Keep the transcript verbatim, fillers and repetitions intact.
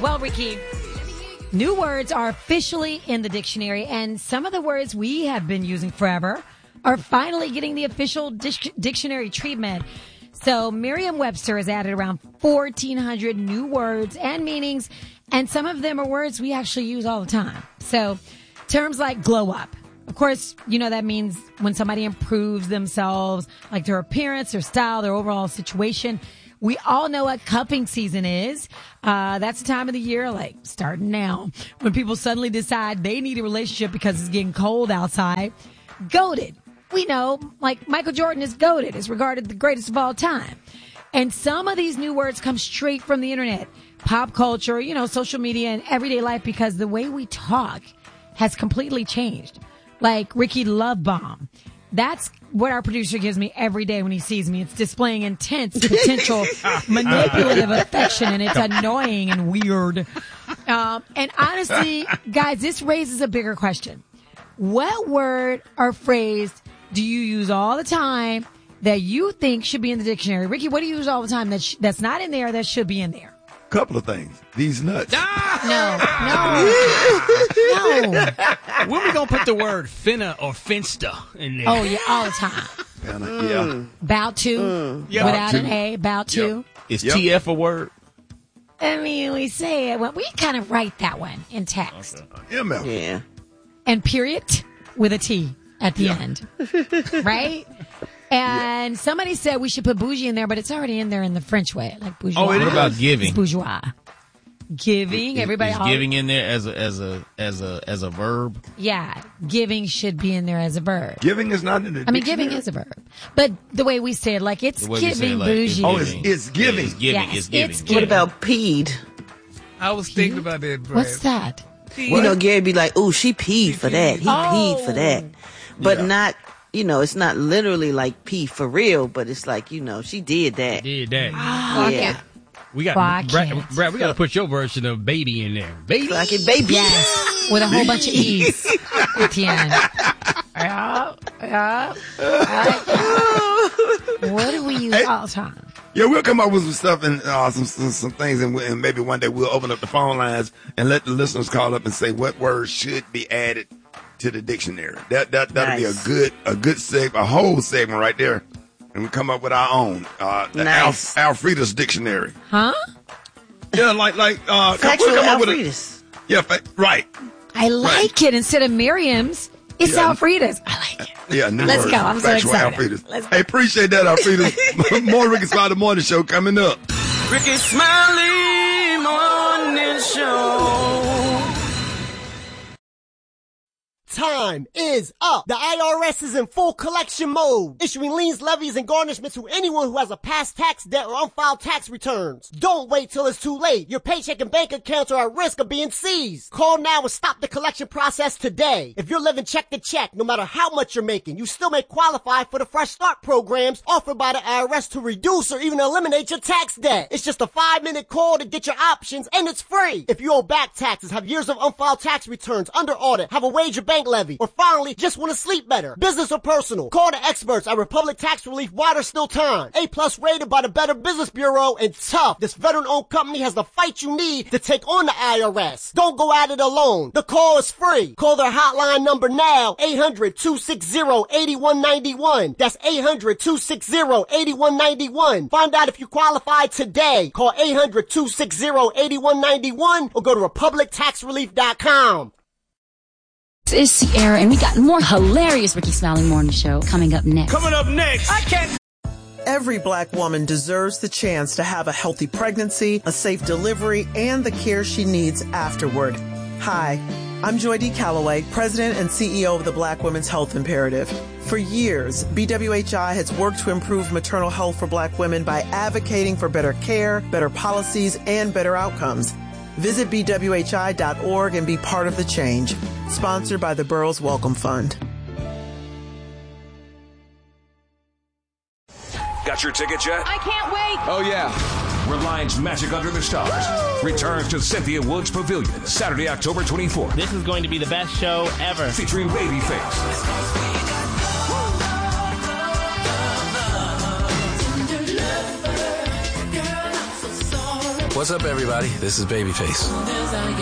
Well, Ricky, new words are officially in the dictionary, and some of the words we have been using forever are finally getting the official dic- dictionary treatment. So Merriam-Webster has added around fourteen hundred new words and meanings, and some of them are words we actually use all the time. So terms like glow up. Of course, you know that means when somebody improves themselves, like their appearance, their style, their overall situation. We all know what cupping season is. Uh, that's the time of the year, like starting now, when people suddenly decide they need a relationship because it's getting cold outside. Goated. We know, like Michael Jordan is goated, is regarded the greatest of all time. And some of these new words come straight from the internet, pop culture, you know, social media and everyday life, because the way we talk has completely changed. Like Ricky Love Bomb. That's what our producer gives me every day when he sees me. It's displaying intense potential manipulative affection, and it's annoying and weird. Um, and honestly, guys, this raises a bigger question. What word or phrase do you use all the time that you think should be in the dictionary? Ricky, what do you use all the time that sh- that's not in there that should be in there? Couple of things. These nuts. No, no, no. When we gonna put the word finna or finsta in there? Oh, yeah, all the time. Mm. Yeah. About to, Mm. Yeah. without About an to. A, about to. Yep. Is Yep. T F a word? I mean, we say it. Well, we kind of write that one in text. M F. Yeah. And period with a T at the end. Right? And somebody said we should put bougie in there, but it's already in there in the French way, like bourgeois. Oh, what about It's giving? bourgeois. Giving, everybody. Is all- giving in there as a as a as a as a verb? Yeah, giving should be in there as a verb. Giving is not in the I mean, dictionary? giving is a verb, but the way we say it, like it's The way we say it, giving like, it's bougie. Oh, it's, it's giving. Yeah, it's giving. Yes, it's giving. it's giving. What about peed? I was thinking about that, Brad. What's that? You know, Gary be like, "Ooh, she peed for that. He peed for that," but Yeah. not. You know, it's not literally like pee for real, but it's like, you know, she did that. Did that? Yeah. We got Well, I Brad, can't. Brad. We got to put your version of baby in there. Baby. Like it, baby. Yes, with a whole bunch of E's at the end. Yeah, yeah. What do we use all the time? Yeah, we'll come up with some stuff and uh, some, some some things, and, we- and maybe one day we'll open up the phone lines and let the listeners call up and say what words should be added to the dictionary. That that that'll Nice. be a good a good seg a whole segment right there, and we come up with our own uh, the Nice. Al, Alfreda's dictionary. Huh? Yeah, like like uh, come, Factual we'll come up with a, Alfredus. yeah, fa- right. I like it. Instead of Miriam's, it's Yeah. Alfreda's. I like it. Yeah, new Let's words. go. I'm so Factual excited. Alfreda's. Let's go. Hey, appreciate that, Alfreda's. More Ricky Smiley Morning Show coming up. Ricky Smiley Morning Show. Time is up. The I R S is in full collection mode, issuing liens, levies, and garnishments to anyone who has a past tax debt or unfiled tax returns. Don't wait till it's too late. Your paycheck and bank accounts are at risk of being seized. Call now and stop the collection process today. If you're living check to check, no matter how much you're making, you still may qualify for the Fresh Start programs offered by the I R S to reduce or even eliminate your tax debt. It's just a five-minute call to get your options, and it's free. If you owe back taxes, have years of unfiled tax returns, under audit, have a wage or bank levy, or finally just want to sleep better, business or personal, call the experts at Republic Tax Relief while there's still time. A plus rated by the Better Business Bureau, and tough. This veteran-owned company has the fight you need to take on the I R S. Don't go at it alone. The call is free. Call their hotline number now, eight hundred, two six zero, eight one nine one. That's eight hundred, two six zero, eight one nine one. Find out if you qualify today. Call eight hundred, two six zero, eight one nine one or go to republic tax relief dot com. It's Sierra, and we got more hilarious Ricky Smiley Morning Show coming up next. Coming up next. I can't. Every black woman deserves the chance to have a healthy pregnancy, a safe delivery, and the care she needs afterward. Hi, I'm Joy D. Calloway, President and C E O of the Black Women's Health Imperative. For years, B W H I has worked to improve maternal health for black women by advocating for better care, better policies, and better outcomes. Visit B W H I dot org and be part of the change. Sponsored by the Burroughs Welcome Fund. Got your ticket yet? I can't wait. Oh, yeah. Reliance Magic Under the Stars returns to Cynthia Woods Pavilion Saturday, October twenty-fourth. This is going to be the best show ever. Featuring Babyface. What's up, everybody? This is Babyface.